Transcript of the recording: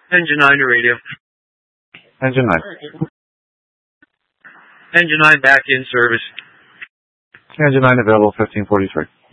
Engine 9 to radio. Engine 9. Engine 9 back in service. Engine 9 available 1543.